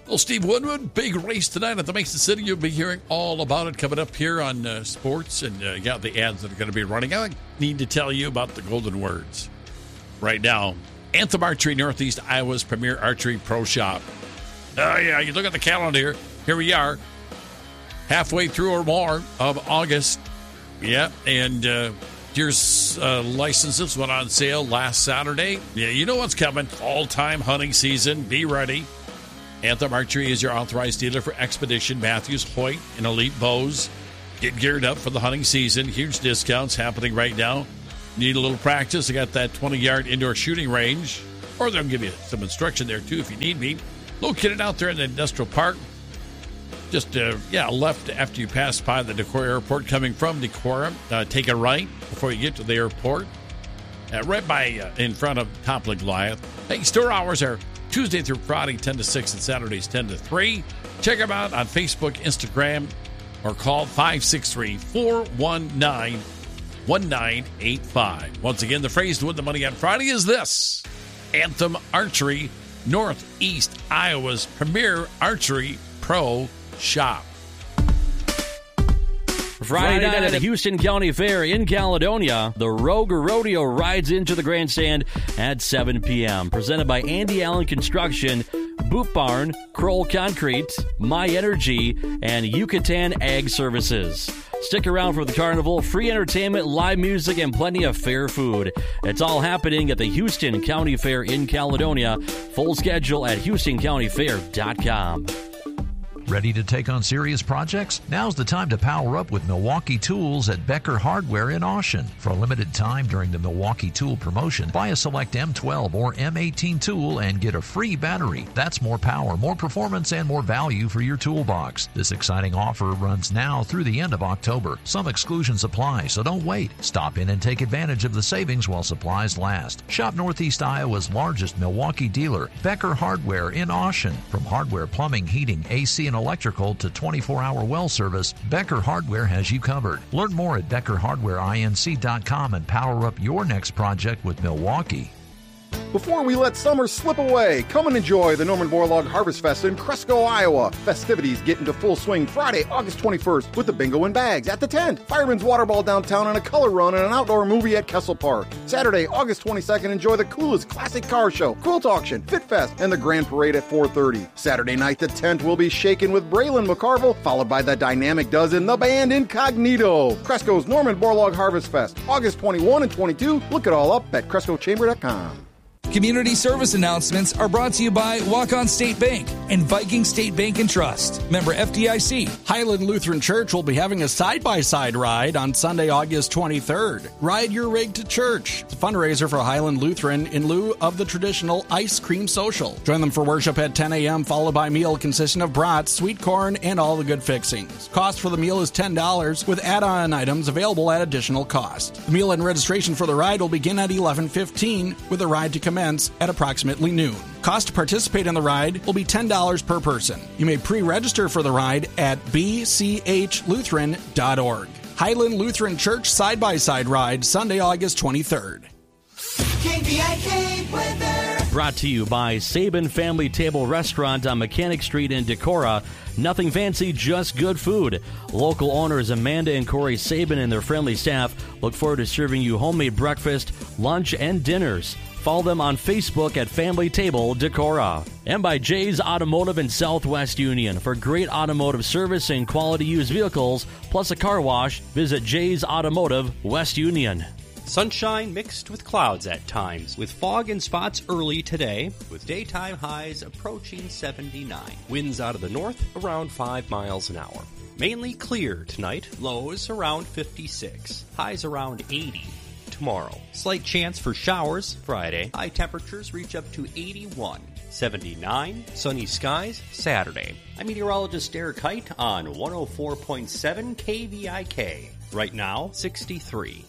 Well, Steve Woodward, big race tonight at the Mason City. You'll be hearing all about it coming up here on sports, and you got the ads that are going to be running. I need to tell you about the golden words right now. Anthem Archery, Northeast Iowa's premier archery pro shop. Oh, yeah, you look at the calendar. Here we are, halfway through or more of August. Yeah, and here's licenses went on sale last Saturday. Yeah, you know what's coming. All-time hunting season. Be ready. Anthem Archery is your authorized dealer for Expedition, Matthews, Hoyt, and Elite Bows. Get geared up for the hunting season. Huge discounts happening right now. Need a little practice? They got that 20-yard indoor shooting range. Or they'll give you some instruction there, too, if you need me. Located out there in the industrial park. Just, left after you pass by the Decorah Airport. Coming from Decorah, take a right before you get to the airport. Right by in front of Toppling Goliath. Hey, store hours are Tuesday through Friday, 10 to 6, and Saturdays, 10 to 3. Check them out on Facebook, Instagram, or call 563-419-1985. Once again, the phrase to win the money on Friday is this: Anthem Archery, Northeast Iowa's premier archery pro shop. Friday night at the Houston County Fair in Caledonia, the Rogue Rodeo rides into the grandstand at 7 p.m. Presented by Andy Allen Construction, Boot Barn, Kroll Concrete, My Energy, and Yucatan Ag Services. Stick around for the carnival, free entertainment, live music, and plenty of fair food. It's all happening at the Houston County Fair in Caledonia. Full schedule at HoustonCountyFair.com. Ready to take on serious projects? Now's the time to power up with Milwaukee Tools at Becker Hardware in Austin. For a limited time during the Milwaukee Tool promotion, buy a select M12 or M18 tool and get a free battery. That's more power, more performance, and more value for your toolbox. This exciting offer runs now through the end of October. Some exclusions apply, so don't wait. Stop in and take advantage of the savings while supplies last. Shop Northeast Iowa's largest Milwaukee dealer, Becker Hardware in Austin. From hardware, plumbing, heating, AC, and electrical to 24-hour well service, Becker Hardware has you covered. Learn more at BeckerHardwareINC.com and power up your next project with Milwaukee. Before we let summer slip away, come and enjoy the Norman Borlaug Harvest Fest in Cresco, Iowa. Festivities get into full swing Friday, August 21st with the bingo and bags at the tent, Fireman's Water Ball downtown, and a color run and an outdoor movie at Kessel Park. Saturday, August 22nd, enjoy the coolest classic car show, quilt auction, Fit Fest, and the Grand Parade at 4:30. Saturday night, the tent will be shaken with Braylon McCarville, followed by the Dynamic Dozen, the band Incognito. Cresco's Norman Borlaug Harvest Fest, August 21 and 22. Look it all up at CrescoChamber.com. Community service announcements are brought to you by Walk-On State Bank and Viking State Bank and Trust. Member FDIC. Highland Lutheran Church will be having a side-by-side ride on Sunday, August 23rd. Ride your rig to church. It's a fundraiser for Highland Lutheran in lieu of the traditional ice cream social. Join them for worship at 10 a.m., followed by a meal consisting of brats, sweet corn, and all the good fixings. Cost for the meal is $10, with add-on items available at additional cost. The meal and registration for the ride will begin at 11:15, with the ride to commence at approximately noon. Cost to participate in the ride will be $10 per person. You may pre-register for the ride at bchlutheran.org. Highland Lutheran Church Side-by-Side Ride, Sunday, August 23rd. KVIK weather. Brought to you by Sabin Family Table Restaurant on Mechanic Street in Decorah. Nothing fancy, just good food. Local owners Amanda and Corey Sabin and their friendly staff look forward to serving you homemade breakfast, lunch, and dinners. Follow them on Facebook at Family Table Decorah. And by Jay's Automotive in Southwest Union. For great automotive service and quality used vehicles, plus a car wash, visit Jay's Automotive, West Union. Sunshine mixed with clouds at times, with fog and spots early today, with daytime highs approaching 79. Winds out of the north around 5 miles an hour. Mainly clear tonight, lows around 56, highs around 80. Tomorrow, slight chance for showers Friday. High temperatures reach up to 81. 79, sunny skies Saturday. I'm meteorologist Derek Height on 104.7 KVIK. Right now, 63.